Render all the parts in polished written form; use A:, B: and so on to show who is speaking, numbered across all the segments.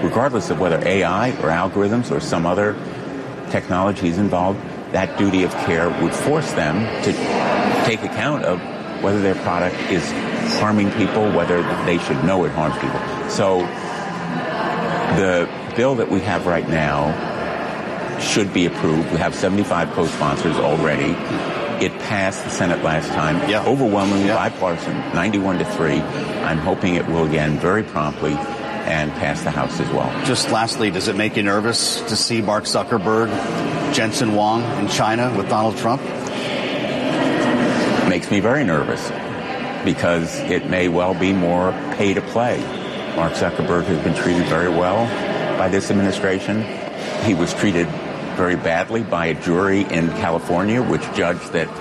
A: regardless of whether AI or algorithms or some other technology is involved, that duty of care would force them to take account of whether their product is harming people, whether they should know it harms people. So the bill that we have right now should be approved. We have 75 co-sponsors already. It passed the Senate last time, overwhelmingly bipartisan, 91-3. I'm hoping it will again very promptly and pass the House as well.
B: Just lastly, does it make you nervous to see Mark Zuckerberg, Jensen Huang in China with Donald Trump?
A: It makes me very nervous because it may well be more pay to play. Mark Zuckerberg has been treated very well by this administration. He was treated very badly by a jury in California, which judged that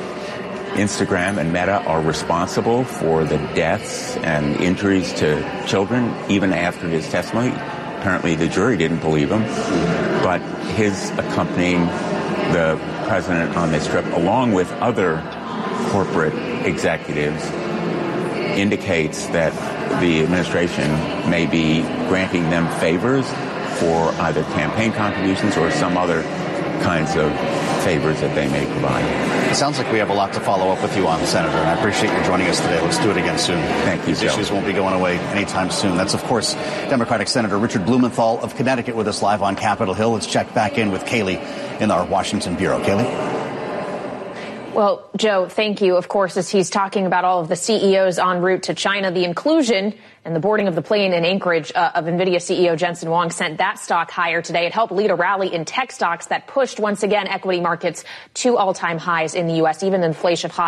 A: Instagram and Meta are responsible for the deaths and injuries to children, even after his testimony. Apparently, the jury didn't believe him, but his accompanying the president on this trip, along with other corporate executives, indicates that the administration may be granting them favors for either campaign contributions or some other kinds of favors that they may provide.
B: It sounds like we have a lot to follow up with you on, Senator, and I appreciate you joining us today. Let's do it again soon.
A: Thank you,
B: These issues won't be going away anytime soon. That's, of course, Democratic Senator Richard Blumenthal of Connecticut with us live on Capitol Hill. Let's check back in with Kaylee in our Washington bureau. Kaylee?
C: Well, Joe, thank you. Of course, as he's talking about all of the CEOs en route to China, the inclusion and the boarding of the plane in Anchorage of NVIDIA CEO Jensen Huang sent that stock higher today. It helped lead a rally in tech stocks that pushed, once again, equity markets to all-time highs in the U.S., even in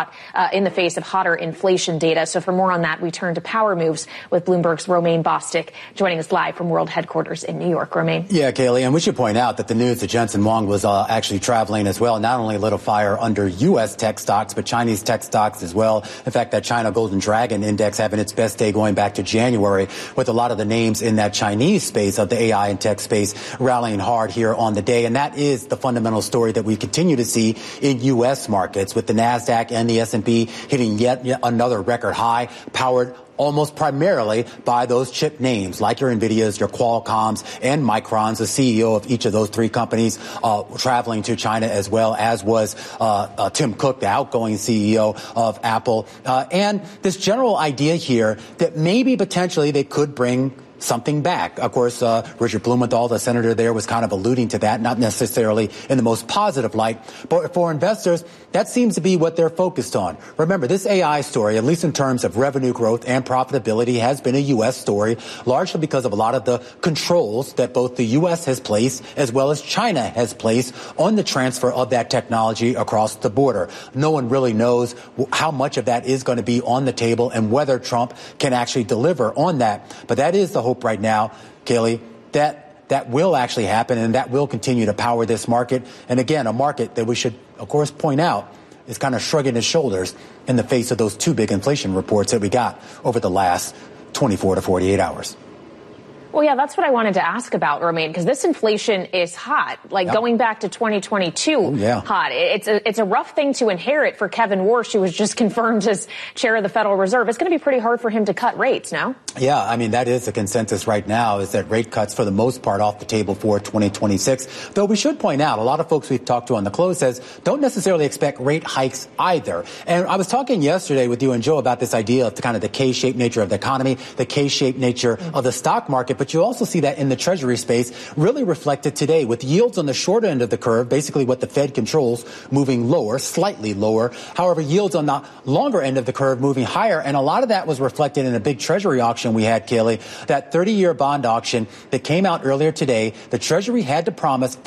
C: the face of hotter inflation data. So for more on that, we turn to Power Moves with Bloomberg's Romaine Bostick, joining us live from World Headquarters in New York. Romaine.
D: Yeah, Kaylee, and we should point out that the news that Jensen Huang was actually traveling as well not only lit a fire under U.S. tech stocks, but Chinese tech stocks as well. In fact, that China Golden Dragon Index having its best day going back to January, with a lot of the names in that Chinese space of the AI and tech space rallying hard here on the day. And that is the fundamental story that we continue to see in U.S. markets, with the NASDAQ and the S&P hitting yet another record high, powered almost primarily by those chip names like your NVIDIAs, your Qualcomms, and Microns. The CEO of each of those three companies traveling to China, as well as was Tim Cook, the outgoing CEO of Apple. And this general idea here that maybe potentially they could bring something back. Of course, Richard Blumenthal, the senator there, was kind of alluding to that, not necessarily in the most positive light. But for investors, that seems to be what they're focused on. Remember, this AI story, at least in terms of revenue growth and profitability, has been a U.S. story, largely because of a lot of the controls that both the U.S. has placed as well as China has placed on the transfer of that technology across the border. No one really knows how much of that is going to be on the table and whether Trump can actually deliver on that. But that is the hope right now, Kaylee, that will actually happen, and that will continue to power this market. And again, a market that we should, of course, point out is kind of shrugging its shoulders in the face of those two big inflation reports that we got over the last 24 to 48 hours.
C: Well, yeah, that's what I wanted to ask about, Romaine, because this inflation is hot, going back to 2022, hot. It's a rough thing to inherit for Kevin Warsh, who was just confirmed as chair of the Federal Reserve. It's going to be pretty hard for him to cut rates, no?
D: Yeah, I mean, that is the consensus right now, is that rate cuts for the most part off the table for 2026. Though we should point out, a lot of folks we've talked to on the close says don't necessarily expect rate hikes either. And I was talking yesterday with you and Joe about this idea of the kind of the K-shaped nature of the economy, the K-shaped nature of the stock market. But you also see that in the Treasury space, really reflected today, with yields on the short end of the curve, basically what the Fed controls, moving lower, slightly lower. However, yields on the longer end of the curve moving higher. And a lot of that was reflected in a big Treasury auction we had, Kaylee, that 30-year bond auction that came out earlier today. The Treasury had to promise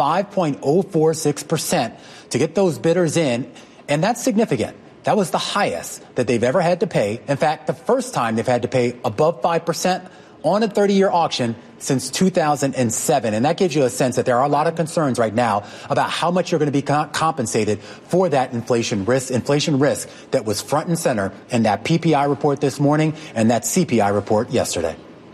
D: 5.046% to get those bidders in, and that's significant. That was the highest that they've ever had to pay. In fact, the first time they've had to pay above 5% on a 30-year auction since 2007. And that gives you a sense that there are a lot of concerns right now about how much you're going to be compensated for that inflation risk that was front and center in that PPI report this morning and that CPI report yesterday.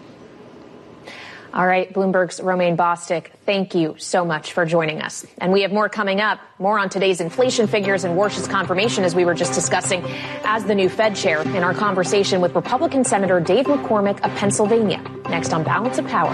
C: All right, Bloomberg's Romaine Bostick, thank you so much for joining us. And we have more coming up, more on today's inflation figures and Warsh's confirmation, as we were just discussing, as the new Fed chair, in our conversation with Republican Senator Dave McCormick of Pennsylvania. Next on Balance of Power.